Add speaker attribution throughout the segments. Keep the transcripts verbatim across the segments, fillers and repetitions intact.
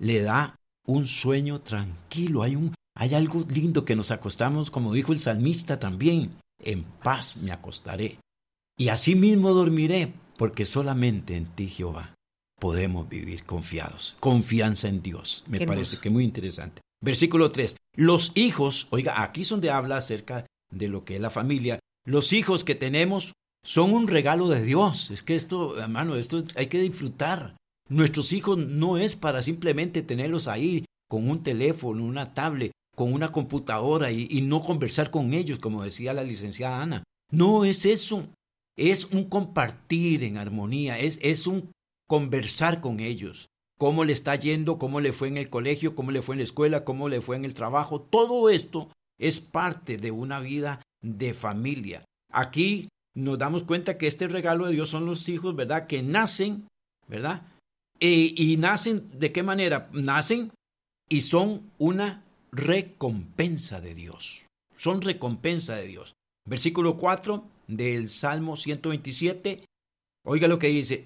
Speaker 1: le da un sueño tranquilo. Hay, un, hay algo lindo que nos acostamos, como dijo el salmista también, en paz me acostaré. Y así mismo dormiré, porque solamente en ti, Jehová, podemos vivir confiados. Confianza en Dios. Me parece que muy interesante. Versículo tres. Los hijos, oiga, aquí es donde habla acerca de lo que es la familia. Los hijos que tenemos son un regalo de Dios. Es que esto, hermano, esto hay que disfrutar. Nuestros hijos no es para simplemente tenerlos ahí con un teléfono, una tablet, con una computadora y, y no conversar con ellos, como decía la licenciada Ana. No es eso. Es un compartir en armonía, es, es un conversar con ellos. Cómo le está yendo, cómo le fue en el colegio, cómo le fue en la escuela, cómo le fue en el trabajo. Todo esto es parte de una vida de familia. Aquí nos damos cuenta que este regalo de Dios son los hijos, ¿verdad? Que nacen, ¿verdad? E, y nacen, ¿de qué manera? Nacen y son una recompensa de Dios. Son recompensa de Dios. Versículo cuatro del Salmo ciento veintisiete. Oiga lo que dice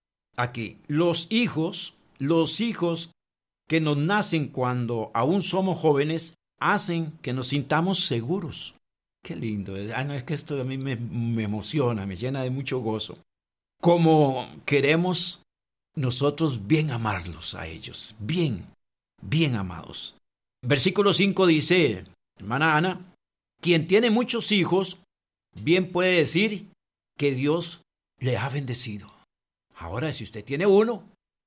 Speaker 1: aquí. Los hijos, los hijos que nos nacen cuando aún somos jóvenes, hacen que nos sintamos seguros. Qué lindo. Ah, no, es que esto a mí me, me emociona, me llena de mucho gozo. Como queremos nosotros bien amarlos a ellos, bien, bien amados. Versículo cinco dice, hermana Ana, quien tiene muchos hijos, bien puede decir que Dios le ha bendecido. Ahora, si usted tiene uno,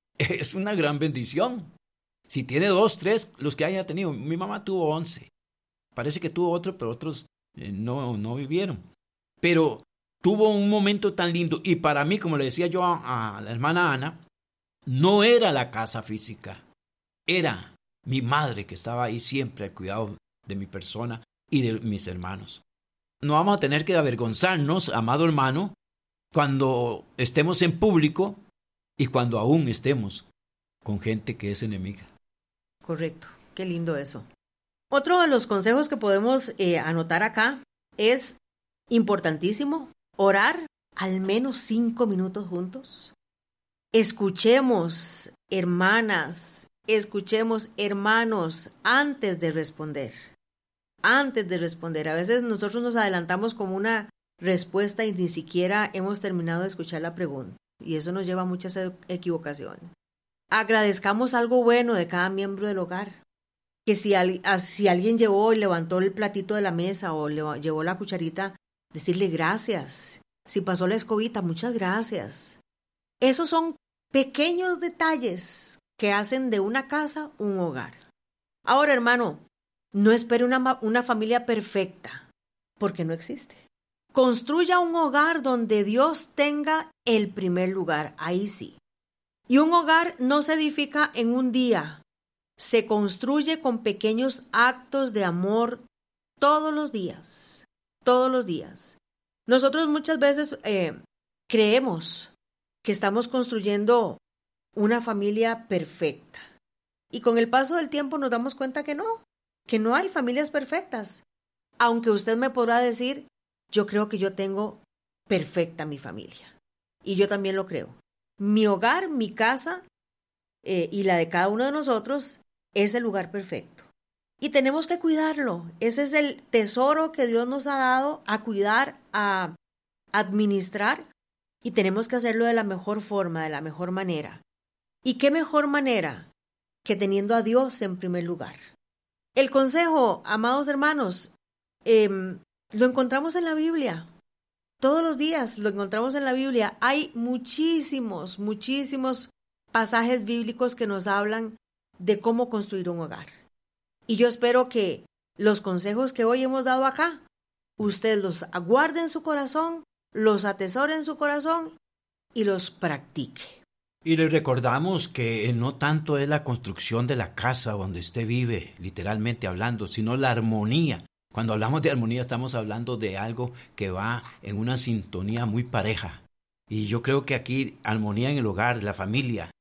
Speaker 1: es una gran bendición. Si tiene dos, tres, los que haya tenido. Mi mamá tuvo once. Parece que tuvo otro, pero otros eh, no, no vivieron. Pero tuvo un momento tan lindo. Y para mí, como le decía yo a, a la hermana Ana, no era la casa física. Era mi madre que estaba ahí siempre al cuidado de mi persona y de mis hermanos. No vamos a tener que avergonzarnos, amado hermano, cuando estemos en público y cuando aún estemos con gente que es enemiga.
Speaker 2: Correcto, qué lindo eso. Otro de los consejos que podemos eh, anotar acá es importantísimo, orar al menos cinco minutos juntos. Escuchemos, hermanas, escuchemos, hermanos, antes de responder. Antes de responder. A veces nosotros nos adelantamos con una respuesta y ni siquiera hemos terminado de escuchar la pregunta. Y eso nos lleva a muchas equivocaciones. Agradezcamos algo bueno de cada miembro del hogar. Que si, al, si alguien llevó y levantó el platito de la mesa o le, llevó la cucharita, decirle gracias. Si pasó la escobita, muchas gracias. Esos son pequeños detalles que hacen de una casa un hogar. Ahora, hermano, no espere una, una familia perfecta, porque no existe. Construya un hogar donde Dios tenga el primer lugar, ahí sí. Y un hogar no se edifica en un día, se construye con pequeños actos de amor todos los días, todos los días. Nosotros muchas veces eh, creemos que estamos construyendo una familia perfecta. Y con el paso del tiempo nos damos cuenta que no, que no hay familias perfectas. Aunque usted me podrá decir, yo creo que yo tengo perfecta mi familia. Y yo también lo creo. Mi hogar, mi casa eh, y la de cada uno de nosotros es el lugar perfecto. Y tenemos que cuidarlo. Ese es el tesoro que Dios nos ha dado a cuidar, a administrar. Y tenemos que hacerlo de la mejor forma, de la mejor manera. ¿Y qué mejor manera que teniendo a Dios en primer lugar? El consejo, amados hermanos, eh, lo encontramos en la Biblia. Todos los días lo encontramos en la Biblia. Hay muchísimos, muchísimos pasajes bíblicos que nos hablan de cómo construir un hogar. Y yo espero que los consejos que hoy hemos dado acá, usted los aguarde en su corazón, los atesore en su corazón y los practique.
Speaker 1: Y le recordamos que no tanto es la construcción de la casa donde usted vive, literalmente hablando, sino la armonía. Cuando hablamos de armonía estamos hablando de algo que va en una sintonía muy pareja. Y yo creo que aquí armonía en el hogar, la familia,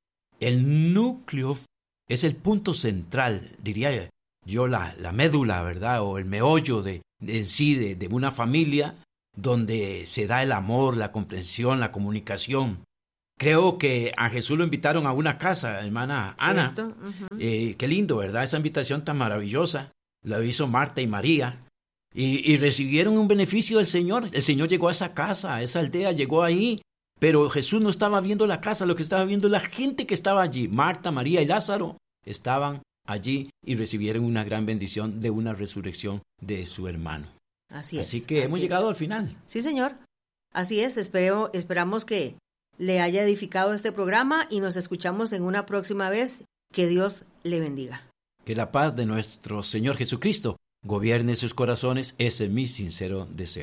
Speaker 1: el núcleo es el punto central, diría yo, la, la médula, ¿verdad? O el meollo de, de en sí de, de una familia donde se da el amor, la comprensión, la comunicación. Creo que a Jesús lo invitaron a una casa, hermana Ana. Uh-huh. Eh, qué lindo, ¿verdad? Esa invitación tan maravillosa. La hizo Marta y María. Y, y recibieron un beneficio del Señor. El Señor llegó a esa casa, a esa aldea, llegó ahí. Pero Jesús no estaba viendo la casa, lo que estaba viendo la gente que estaba allí. Marta, María y Lázaro estaban allí y recibieron una gran bendición de una resurrección de su hermano.
Speaker 2: Así es.
Speaker 1: Así que
Speaker 2: así
Speaker 1: hemos
Speaker 2: es.
Speaker 1: llegado al final.
Speaker 2: Sí, señor. Así es. Espero, esperamos que le haya edificado este programa y nos escuchamos en una próxima vez. Que Dios le bendiga.
Speaker 1: Que la paz de nuestro Señor Jesucristo gobierne sus corazones, ese es mi sincero deseo.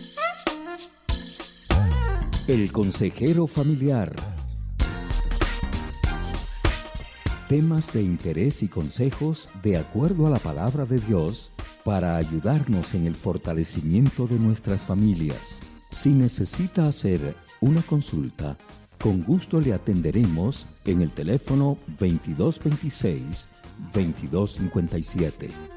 Speaker 3: El consejero familiar. Temas de interés y consejos de acuerdo a la palabra de Dios para ayudarnos en el fortalecimiento de nuestras familias. Si necesita hacer una consulta, con gusto le atenderemos en el teléfono veintidós veintiséis, veintidós cincuenta y siete.